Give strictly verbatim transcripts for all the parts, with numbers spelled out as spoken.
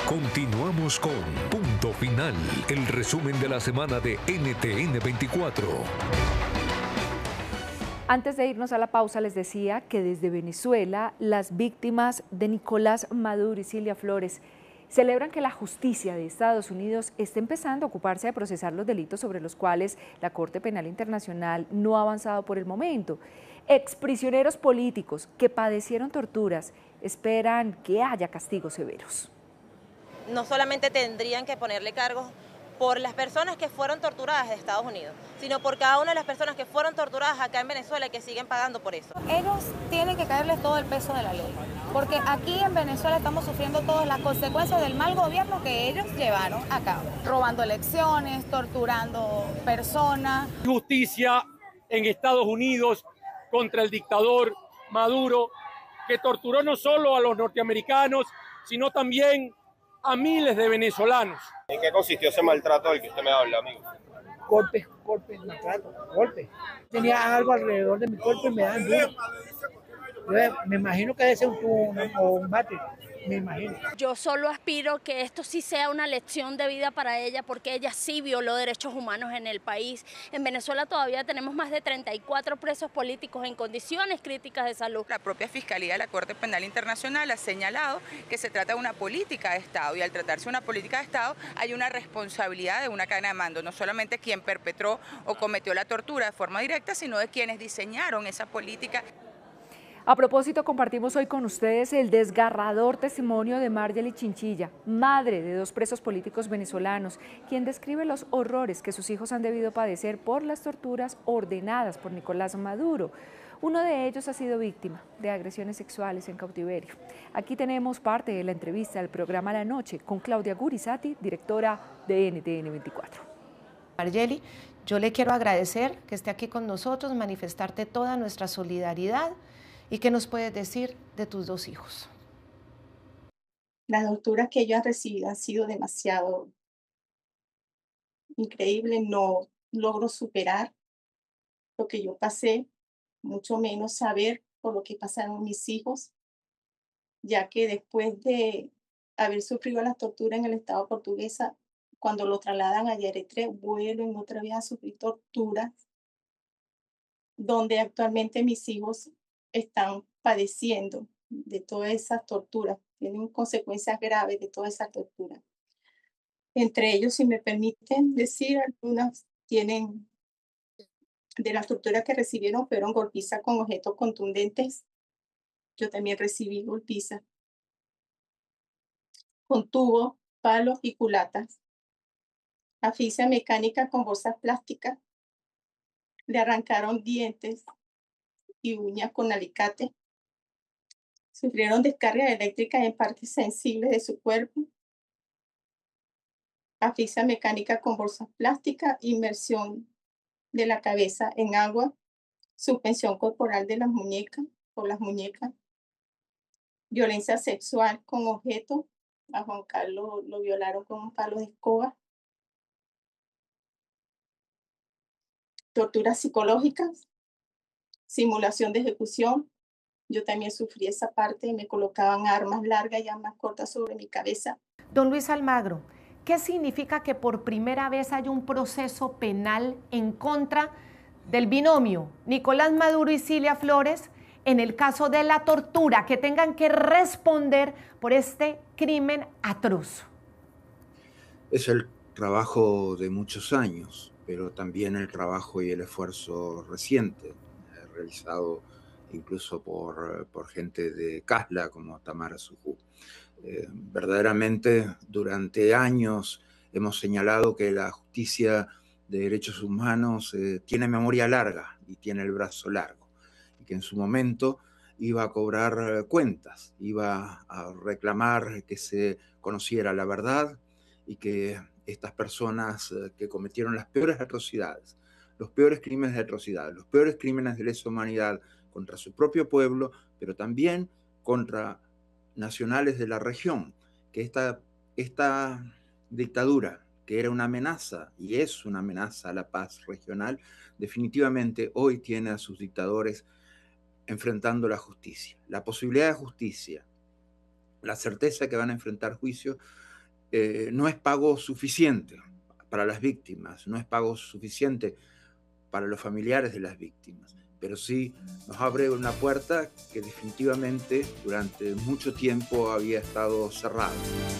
Continuamos con Punto Final, el resumen de la semana de N T N veinticuatro. Antes de irnos a la pausa les decía que desde Venezuela las víctimas de Nicolás Maduro y Cilia Flores celebran que la justicia de Estados Unidos esté empezando a ocuparse de procesar los delitos sobre los cuales la Corte Penal Internacional no ha avanzado por el momento. Exprisioneros políticos que padecieron torturas esperan que haya castigos severos. No solamente tendrían que ponerle cargos por las personas que fueron torturadas de Estados Unidos, sino por cada una de las personas que fueron torturadas acá en Venezuela y que siguen pagando por eso. Ellos tienen que caerles todo el peso de la ley, porque aquí en Venezuela estamos sufriendo todas las consecuencias del mal gobierno que ellos llevaron a cabo, robando elecciones, torturando personas. Justicia en Estados Unidos contra el dictador Maduro, que torturó no solo a los norteamericanos, sino también a miles de venezolanos. ¿En qué consistió ese maltrato del que usted me habla, amigo? Golpes, golpes, maltrato, golpes. Tenía algo alrededor de mi cuerpo y me dan duro. Yo me imagino que debe ser un tubo o un bate, me imagino. Yo solo aspiro que esto sí sea una lección de vida para ella, porque ella sí violó derechos humanos en el país. En Venezuela todavía tenemos más de treinta y cuatro presos políticos en condiciones críticas de salud. La propia Fiscalía de la Corte Penal Internacional ha señalado que se trata de una política de Estado, y al tratarse de una política de Estado hay una responsabilidad de una cadena de mando, no solamente quien perpetró o cometió la tortura de forma directa, sino de quienes diseñaron esa política. A propósito, compartimos hoy con ustedes el desgarrador testimonio de Marjorie Chinchilla, madre de dos presos políticos venezolanos, quien describe los horrores que sus hijos han debido padecer por las torturas ordenadas por Nicolás Maduro. Uno de ellos ha sido víctima de agresiones sexuales en cautiverio. Aquí tenemos parte de la entrevista del programa La Noche con Claudia Gurizati, directora de N T N veinticuatro. Marjorie, yo le quiero agradecer que esté aquí con nosotros, manifestarte toda nuestra solidaridad. ¿Y qué nos puedes decir de tus dos hijos? Las torturas que ellos han recibido han sido demasiado increíbles. No logro superar lo que yo pasé, mucho menos saber por lo que pasaron mis hijos, ya que después de haber sufrido las torturas en el Estado portuguesa, cuando lo trasladan a Eritrea, vuelven otra vez a sufrir torturas, donde actualmente mis hijos están padeciendo de todas esas torturas, tienen consecuencias graves de toda esa tortura. Entre ellos, si me permiten decir, algunas tienen, de las torturas que recibieron, fueron golpizas con objetos contundentes. Yo también recibí golpizas con tubos, palos y culatas. Asfixia mecánica con bolsas plásticas. Le arrancaron dientes y uñas con alicate. Sufrieron descargas eléctricas en partes sensibles de su cuerpo. Asfixia mecánica con bolsas plásticas, inmersión de la cabeza en agua, suspensión corporal de las muñecas, por las muñecas, violencia sexual con objetos. A Juan Carlos lo violaron con un palo de escoba. Torturas psicológicas, simulación de ejecución. Yo también sufrí esa parte, me colocaban armas largas y armas cortas sobre mi cabeza. Don Luis Almagro, ¿qué significa que por primera vez haya un proceso penal en contra del binomio Nicolás Maduro y Cilia Flores en el caso de la tortura, que tengan que responder por este crimen atroz? Es el trabajo de muchos años, pero también el trabajo y el esfuerzo reciente, realizado incluso por, por gente de Casla como Tamara Sujú. Eh, verdaderamente, durante años hemos señalado que la justicia de derechos humanos eh, tiene memoria larga y tiene el brazo largo, y que en su momento iba a cobrar cuentas, iba a reclamar que se conociera la verdad y que estas personas eh, que cometieron las peores atrocidades, los peores crímenes de atrocidad, los peores crímenes de lesa humanidad contra su propio pueblo, pero también contra nacionales de la región, que esta, esta dictadura, que era una amenaza y es una amenaza a la paz regional, definitivamente hoy tiene a sus dictadores enfrentando la justicia. La posibilidad de justicia, la certeza que van a enfrentar juicio, eh, no es pago suficiente para las víctimas, no es pago suficiente para los familiares de las víctimas, pero sí nos abre una puerta que definitivamente durante mucho tiempo había estado cerrada.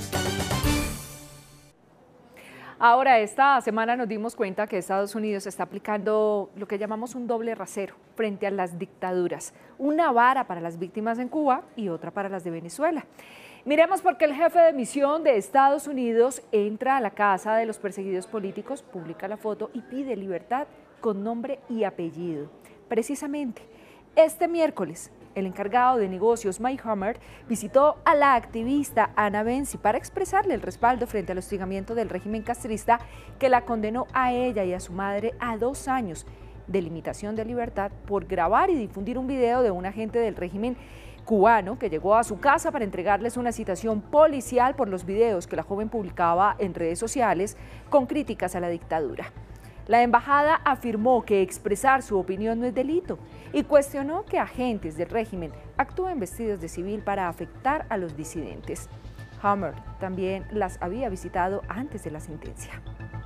Ahora, esta semana nos dimos cuenta que Estados Unidos está aplicando lo que llamamos un doble rasero frente a las dictaduras, una vara para las víctimas en Cuba y otra para las de Venezuela. Miremos por qué el jefe de misión de Estados Unidos entra a la casa de los perseguidos políticos, publica la foto y pide libertad con nombre y apellido. Precisamente, este miércoles, el encargado de negocios Mike Hammer visitó a la activista Ana Benzi para expresarle el respaldo frente al hostigamiento del régimen castrista que la condenó a ella y a su madre a dos años de limitación de libertad por grabar y difundir un video de un agente del régimen cubano que llegó a su casa para entregarles una citación policial por los videos que la joven publicaba en redes sociales con críticas a la dictadura. La embajada afirmó que expresar su opinión no es delito y cuestionó que agentes del régimen actúen vestidos de civil para afectar a los disidentes. Hammer también las había visitado antes de la sentencia.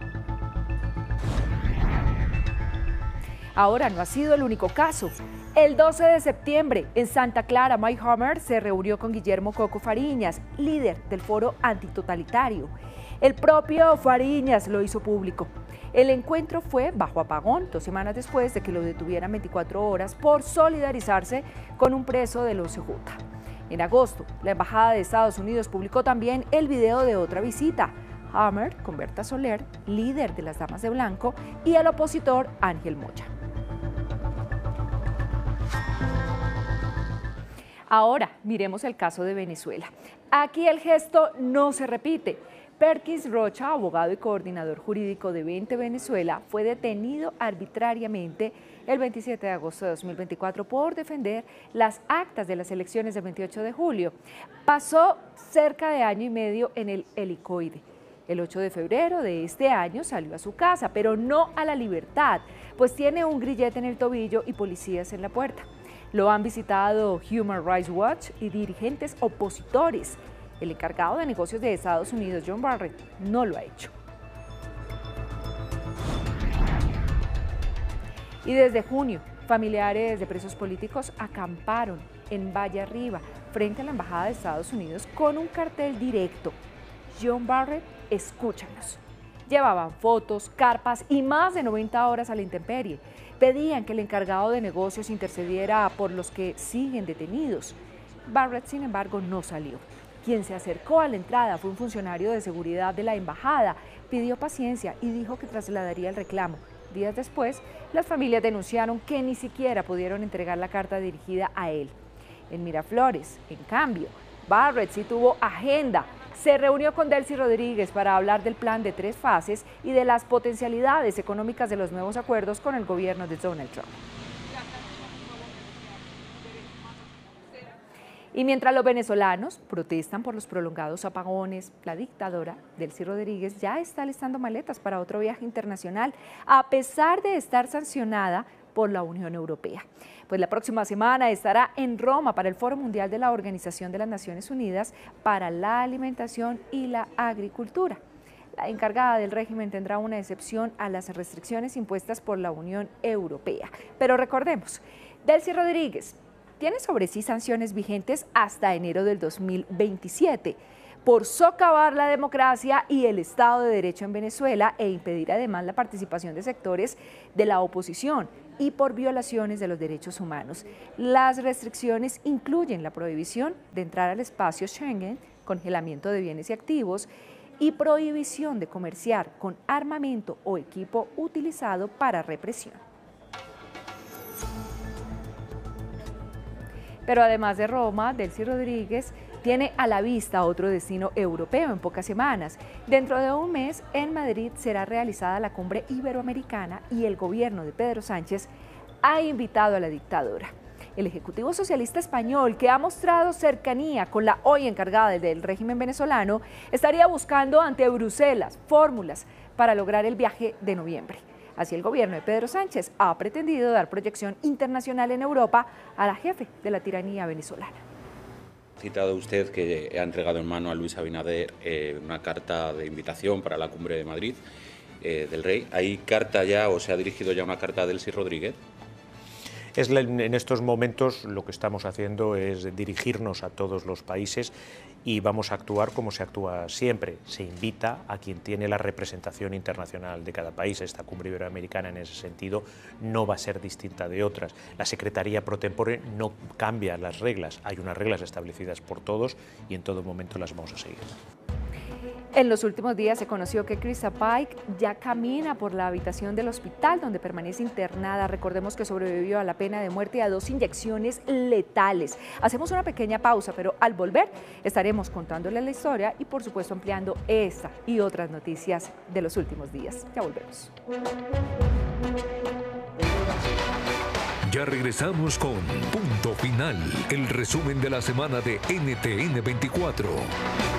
Ahora no ha sido el único caso. El doce de septiembre, en Santa Clara, Mike Hammer se reunió con Guillermo Coco Fariñas, líder del Foro Antitotalitario. El propio Fariñas lo hizo público. El encuentro fue bajo apagón, dos semanas después de que lo detuvieran veinticuatro horas por solidarizarse con un preso del O C J. En agosto, la Embajada de Estados Unidos publicó también el video de otra visita. Hammer con Berta Soler, líder de las Damas de Blanco, y el opositor Ángel Moya. Ahora, miremos el caso de Venezuela. Aquí el gesto no se repite. Perkins Rocha, abogado y coordinador jurídico de Vente Venezuela, fue detenido arbitrariamente el veintisiete de agosto de dos mil veinticuatro por defender las actas de las elecciones del veintiocho de julio. Pasó cerca de año y medio en el helicoide. El ocho de febrero de este año salió a su casa, pero no a la libertad, pues tiene un grillete en el tobillo y policías en la puerta. Lo han visitado Human Rights Watch y dirigentes opositores. El encargado de negocios de Estados Unidos, John Barrett, no lo ha hecho. Y desde junio, familiares de presos políticos acamparon en Valle Arriba, frente a la Embajada de Estados Unidos, con un cartel directo: John Barrett, escúchanos. Llevaban fotos, carpas y más de noventa horas a la intemperie. Pedían que el encargado de negocios intercediera por los que siguen detenidos. Barrett, sin embargo, no salió. Quien se acercó a la entrada fue un funcionario de seguridad de la embajada, pidió paciencia y dijo que trasladaría el reclamo. Días después, las familias denunciaron que ni siquiera pudieron entregar la carta dirigida a él. En Miraflores, en cambio, Barrett sí tuvo agenda. Se reunió con Delcy Rodríguez para hablar del plan de tres fases y de las potencialidades económicas de los nuevos acuerdos con el gobierno de Donald Trump. Y mientras los venezolanos protestan por los prolongados apagones, la dictadora Delcy Rodríguez ya está listando maletas para otro viaje internacional, a pesar de estar sancionada por la Unión Europea. Pues la próxima semana estará en Roma para el Foro Mundial de la Organización de las Naciones Unidas para la Alimentación y la Agricultura. La encargada del régimen tendrá una excepción a las restricciones impuestas por la Unión Europea. Pero recordemos, Delcy Rodríguez tiene sobre sí sanciones vigentes hasta enero del dos mil veintisiete por socavar la democracia y el Estado de Derecho en Venezuela e impedir además la participación de sectores de la oposición y por violaciones de los derechos humanos. Las restricciones incluyen la prohibición de entrar al espacio Schengen, congelamiento de bienes y activos y prohibición de comerciar con armamento o equipo utilizado para represión. Pero además de Roma, Delcy Rodríguez tiene a la vista otro destino europeo en pocas semanas. Dentro de un mes, en Madrid será realizada la cumbre iberoamericana y el gobierno de Pedro Sánchez ha invitado a la dictadora. El Ejecutivo Socialista Español, que ha mostrado cercanía con la hoy encargada del régimen venezolano, estaría buscando ante Bruselas fórmulas para lograr el viaje de noviembre. Así el gobierno de Pedro Sánchez ha pretendido dar proyección internacional en Europa a la jefe de la tiranía venezolana. Ha citado usted que ha entregado en mano a Luis Abinader eh, una carta de invitación para la Cumbre de Madrid eh, del Rey. ¿Hay carta ya o se ha dirigido ya una carta a Delcy Rodríguez? Es la, en estos momentos lo que estamos haciendo es dirigirnos a todos los países y vamos a actuar como se actúa siempre. Se invita a quien tiene la representación internacional de cada país. Esta cumbre iberoamericana en ese sentido no va a ser distinta de otras. La Secretaría Pro Tempore no cambia las reglas. Hay unas reglas establecidas por todos y en todo momento las vamos a seguir. En los últimos días se conoció que Krista Pike ya camina por la habitación del hospital donde permanece internada. Recordemos que sobrevivió a la pena de muerte y a dos inyecciones letales. Hacemos una pequeña pausa, pero al volver estaremos contándoles la historia y por supuesto ampliando esta y otras noticias de los últimos días. Ya volvemos. Ya regresamos con Punto Final, el resumen de la semana de N T N veinticuatro.